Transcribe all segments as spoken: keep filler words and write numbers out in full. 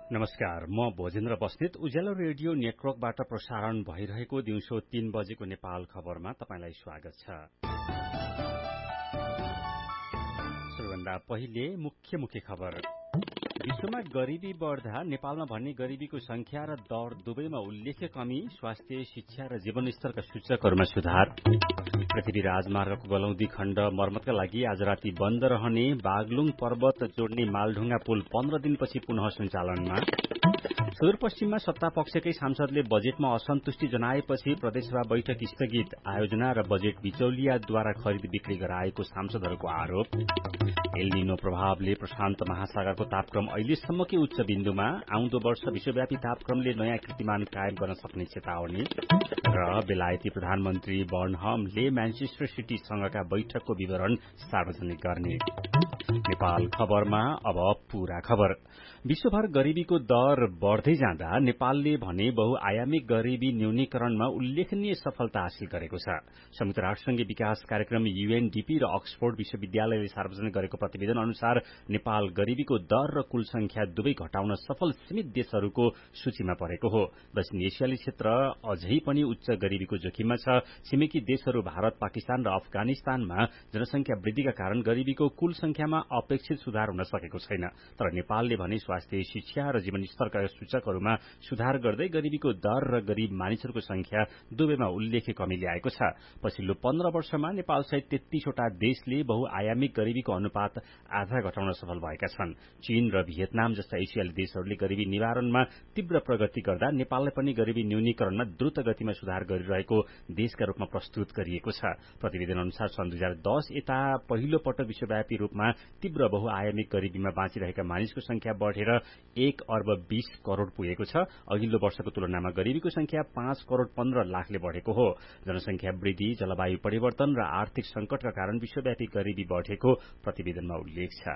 नमस्कार, म भोजेन्द्र बस्नेत उज्यालो रेडियो नेटवर्कबाट प्रसारण भइरहेको दिउँसो तीन बजेको नेपाल खबरमा तपाईंलाई स्वागत छ। सबैभन्दा पहिले मुख्य मुख्य खबर। विश्वमा गरीबी बढ़दा नेपालमा भन्ने गरीबीको संख्या र दर दुवैमा उल्लेख्य कमी, स्वास्थ्य, शिक्षा र जीवनस्तरका सूचकहरूमा सुधार। पृथ्वी राजमार्गको गलौदी खण्ड मर्मतका लागि आज राति बन्द रहने, बागलुङ पर्वत जोड्ने मालढुङ्गा पुल पन्ध्र दिनपछि पुनः सञ्चालनमा। सुदूरपश्चिममा सत्तापक्षकै सांसदले बजेटमा असन्तुष्टि जनाएपछि प्रदेशसभा बैठक स्थगित, आयोजना र बजेट बिचौलियाद्वारा खरिद बिक्री गराएको सांसदहरूको आरोप। एल निनो प्रभावले प्रशान्त महासागरको तापक्रम अहिलेसम्मकै उच्च बिन्दुमा, आउँदो वर्ष विश्वव्यापी तापक्रमले नयाँ कीर्तिमान कायम गर्न सक्ने चेतावनी। र बेलायती प्रधानमन्त्री बर्नहमले म्यानचेस्टर सिटीसँगका बैठकको विवरण सार्वजनिक गर्ने। नेपाल खबरमा अब पूरा खबर। विश्वभर गरीबीको दर बढ़दै जाँदा नेपालले भने बहुआयामिक गरीबी न्यूनीकरणमा उल्लेखनीय सफलता हासिल गरेको छ। संयुक्त राष्ट्रसंघीय विकास कार्यक्रम यूएनडीपी र अक्सफोर्ड विश्वविद्यालयले सार्वजनिक गरेको प्रतिवेदन अनुसार नेपाल गरीबीको दर र कुल संख्या दुवै घटाउन सफल सीमित देशहरूको सूचीमा परेको हो। दक्षिण एसियाली क्षेत्र अझै पनि उच्च गरीबीको जोखिममा छ। छिमेकी देशहरू भारत, पाकिस्तान र अफगानिस्तानमा जनसंख्या वृद्धिका कारण गरीबीको कुल संख्यामा अपेक्षित सुधार हुन सकेको छैन। तर नेपालले भने स्वास्थ्य, शिक्षा र जीवनस्तरका सूचकहरूमा सुधार गर्दै गरीबीको दर र गरीब मानिसहरूको संख्या दुवैमा उल्लेख्य कमी ल्याएको छ। पछिल्लो पन्ध्र वर्षमा नेपाल सहित तेत्तीसवटा देशले बहुआयामिक गरीबीको अनुपात आधा घटाउन सफल भएका छन्। चीन र भियतनाम जस्ता एसियाली देशहरूले गरीबी निवारणमा तीव्र प्रगति गर्दा नेपाललाई पनि गरीबी न्यूनीकरणमा द्रुत गतिमा सुधार गरिरहेको देशका रूपमा प्रस्तुत गरिएको छ। प्रतिवेदन अनुसार सन् दुई हजार दस यता पहिलो पटक विश्वव्यापी रूपमा तीव्र बहुआयामिक गरीबीमा बाँचिरहेका मानिसको संख्या बढ़ेर एक अर्ब बीस करोड़ पुगेको छ। अघिल्लो वर्षको तुलनामा गरीबीको संख्या पाँच करोड़ पन्ध्र लाखले बढ़ेको हो। जनसंख्या वृद्धि, जलवायु परिवर्तन र आर्थिक संकटका कारण विश्वव्यापी गरीबी बढ़ेको प्रतिवेदनमा उल्लेख छ।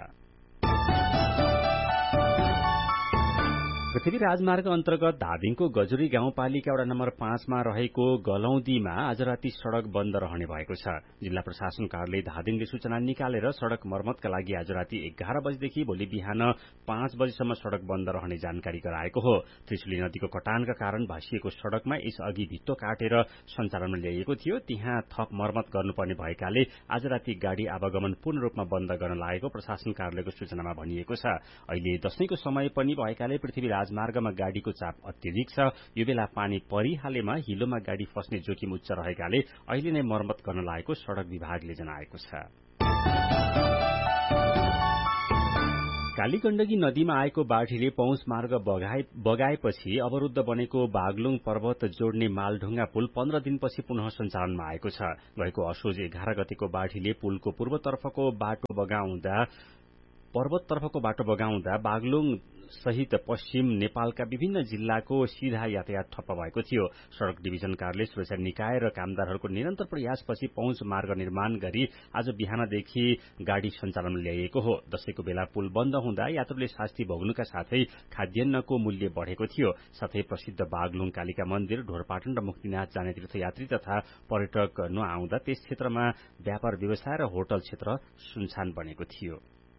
पृथ्वी राजमार्ग अन्तर्गत धादिङको गजुरी गाउँपालिका वडा नम्बर पाँचमा रहेको गलौदीमा आज राति सड़क बन्द रहने भएको छ। जिल्ला प्रशासन कार्यालय धादिङले सूचना निकालेर सड़क मर्मतका लागि आज राति एघार बजेदेखि भोलि बिहान पाँच बजेसम्म सड़क बन्द रहने जानकारी गराएको हो। त्रिशुली नदीको कटानका कारण भाँसिएको सड़कमा यसअघि भित्तो काटेर सञ्चालनमा ल्याइएको थियो। त्यहाँ थप मर्मत गर्नुपर्ने भएकाले आज राति गाड़ी आवागमन पूर्ण रूपमा बन्द गर्न लागेको प्रशासन कार्यालयको सूचनामा भनिएको छ। अहिले दशैंको समय पनि भएकाले पृथ्वी राजमार्गमा गाड़ीको चाप अत्यधिक छ। यो बेला पानी परिहालेमा हिलोमा गाड़ी फस्ने जोखिम उच्च रहेकाले अहिले नै मर्मत गर्न लागेको सड़क विभागले जनाएको छ। कालीगण्डकी नदीमा आएको बाढ़ीले पौष मार्ग बगाएपछि अवरूद्ध बनेको बागलुङ पर्वत जोड्ने मालढुङ्गा पुल पन्ध्र दिनपछि पुनः सञ्चालनमा आएको छ। गएको असोज एघार गतेको बाढ़ीले पुलको पूर्वतर्फको बाटो बगाउँदा पर्वततर्फको बाटो बगाउँदा बागलुङ सहित पश्चिम नेपालका विभिन्न जिल्लाको सीधा यातायात ठप्प भएको थियो। सड़क डिभिजन कार्यालय, सुरक्षा निकाय र कामदारहरूको निरन्तर प्रयासपछि पहुँच मार्ग निर्माण गरी आज बिहानदेखि गाड़ी सञ्चालनमा ल्याइएको हो। दशैंको बेला पुल बन्द हुँदा यात्रुले शास्ति भोग्नुका साथै खाद्यान्नको मूल्य बढ़ेको थियो। साथै प्रसिद्ध बागलुङ कालिका मन्दिर, ढोरपाटन र मुक्तिनाथ जाने तीर्थयात्री तथा पर्यटक नआउँदा त्यस क्षेत्रमा व्यापार व्यवसाय र होटल क्षेत्र सुनसान बनेको थियो।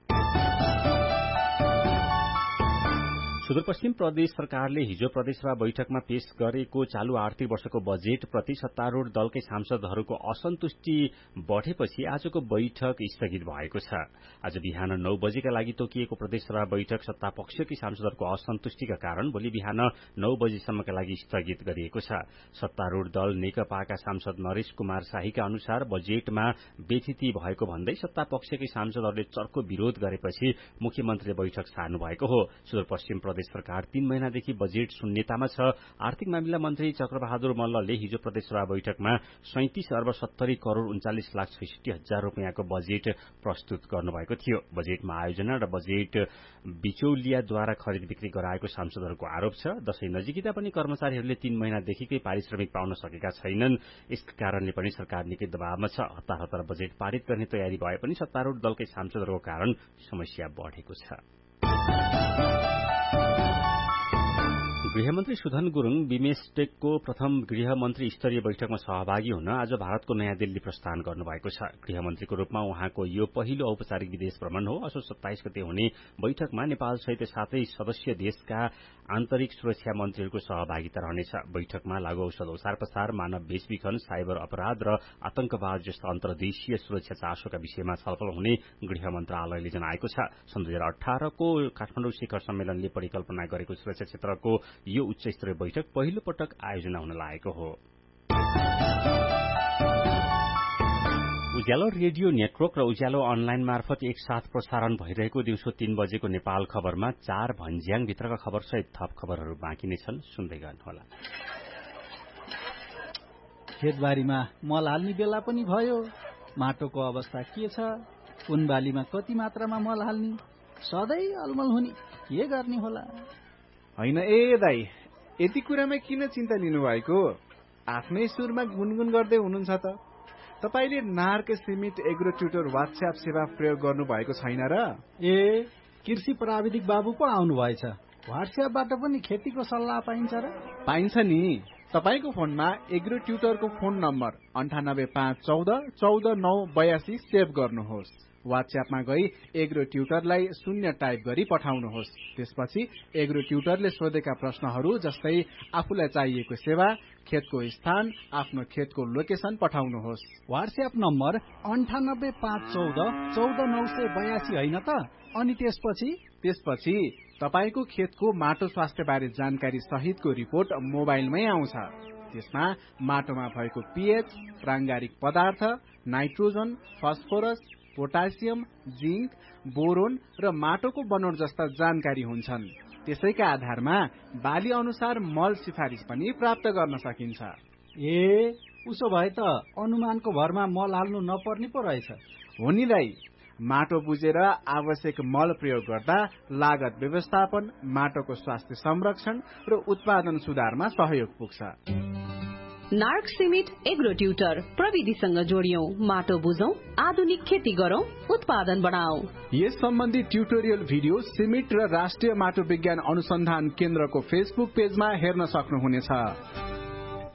सुदूरपश्चिम प्रदेश सरकारले हिजो प्रदेशसभा बैठकमा पेश गरेको चालू आर्थिक वर्षको बजेट प्रति सत्तारूढ़ दलकै सांसदहरूको असन्तुष्टि बढ़ेपछि आजको बैठक स्थगित भएको छ। आज बिहान नौ बजेका लागि तोकिएको प्रदेशसभा बैठक सत्तापक्षकै सांसदहरूको असन्तुष्टिका कारण भोलि बिहान नौ बजेसम्मका लागि स्थगित गरिएको छ। सत्तारूढ़ दल नेकपाका सांसद नरेश कुमार शाहीका अनुसार बजेटमा बेथिति भएको भन्दै सत्तापक्षकै सांसदहरूले चर्को विरोध गरेपछि मुख्यमन्त्रीले बैठक सार्नु भएको हो। सुदूरपश्चिम प्रदेश सरकार तीन महिनादेखि बजेट शून्यतामा छ। आर्थिक मामिला मन्त्री चक्रबहादुर मल्लले हिजो प्रदेशसभा बैठकमा सैंतीस अर्ब सत्तरी करोड़ उन्चालिस लाख छैसठी हजार रूपियाँको बजेट प्रस्तुत गर्नुभएको थियो। बजेटमा आयोजना र बजेट बिचौलियाद्वारा खरिद बिक्री गराएको सांसदहरूको आरोप छ। दशैं नजिकिँदा पनि कर्मचारीहरूले तीन महिनादेखिकै पारिश्रमिक पाउन सकेका छैनन्। यस कारणले पनि सरकार निकै दबावमा छ। हतार हतार बजेट पारित गर्ने तयारी भए पनि सत्तारूढ़ दलकै सांसदहरूको कारण समस्या बढ़ेको छ। गृहमन्त्री सुधन गुरुङ बिमेस्टेकको प्रथम गृहमन्त्री स्तरीय बैठकमा सहभागी हुन आज भारतको नयाँ दिल्ली प्रस्थान गर्नुभएको छ। गृहमन्त्रीको रूपमा उहाँको यो पहिलो औपचारिक विदेश भ्रमण हो। असोज सत्ताइस गते हुने बैठकमा नेपाल सहित सातै सदस्य देशका आन्तरिक सुरक्षा मन्त्रीहरूको सहभागिता रहनेछ। बैठकमा लागू औषध ओसार पसार, मानव बेचबिखन, साइबर अपराध र आतंकवाद जस्ता अन्तर्देशीय सुरक्षा चासोका विषयमा छलफल हुने गृह मन्त्रालयले जनाएको छ। सन् दुई हजार अठारको काठमाडौँ शिखर सम्मेलनले परिकल्पना गरेको सुरक्षा क्षेत्रको यो उच्च स्तरीय बैठक पहिलो पटक आयोजना हुन लागेको हो। उज्यालो रेडियो नेटवर्क र उज्यालो अनलाइन मार्फत एकसाथ प्रसारण भइरहेको दिउँसो तीन बजेको नेपाल खबरमा चार भन्ज्याङ भित्रका खबरसहित थप खबरहरू बाँकी नै छन्, सुन्दै गर्नुहोला। खेतबारीमा मल हाल्ने बेला पनि भयो। माटोको अवस्था के छ? कुन बालीमा कति मात्रामा मल हाल्ने? सधैँ अलमल हुने, के गर्ने होला? होइन ए दाई, यति कुरामा किन चिन्ता लिनुभएको? आफ्नै सुरमा गुनगुन गर्दै हुनुहुन्छ त। तपाईले नार्क सिमिट एग्रो ट्युटर व्हाट्सएप सेवा प्रयोग गर्नु भएको छैन र? ए, कृषि प्राविधिक बाबु पो आउनु भएछ। व्हाट्सएपबाट पनि खेतीको सल्लाह पाइन्छ र? पाइन्छ नि। तपाईको फोनमा एग्रो ट्युटरको फोन नम्बर अन्ठानब्बे पाँच चौध चौध नौ बयासी सेभ गर्नुहोस्। व्हाट्सएपमा गई एग्रो ट्युटरलाई शून्य टाइप गरी पठाउनुहोस्। त्यसपछि एग्रो ट्युटरले सोधेका प्रश्नहरू जस्तै आफूलाई चाहिएको सेवा, खेतको स्थान, आफ्नो खेतको लोकेसन पठाउनुहोस्। व्हाट्सएप नम्बर अन्ठानब्बे पाँच चौध चौध नौ सय बयासी होइन त? अनि त्यसपछि त्यसपछि तपाईको खेतको माटो स्वास्थ्य बारे जानकारी सहितको रिपोर्ट मोबाइलमै आउँछ। त्यसमा माटोमा भएको पीएच, प्रांगारिक पदार्थ, nitrogen, phosphorus, potassium, zinc, boron र माटोको बनोट जस्ता जानकारी हुन्छन्। त्यसैका आधारमा बाली अनुसार मल सिफारिस पनि प्राप्त गर्न सकिन्छ। ए, उसो भए त अनुमानको भरमा मल हाल्नु नपर्ने पो रहेछ। हो नि दाइ, माटो बुझेर आवश्यक मल प्रयोग गर्दा लागत व्यवस्थापन, माटोको स्वास्थ्य संरक्षण र उत्पादन सुधारमा सहयोग पुग्छ। नार्क सिमिट एग्रो ट्युटर प्रविधिसँग जोडियौं, माटो बुझौं, आधुनिक खेती गरौं, उत्पादन बढाऊ। यस सम्बन्धी ट्युटोरियल भिडियो सिमिट र राष्ट्रिय माटो विज्ञान अनुसन्धान केन्द्रको फेसबुक पेजमा हेर्न सक्नुहुनेछ।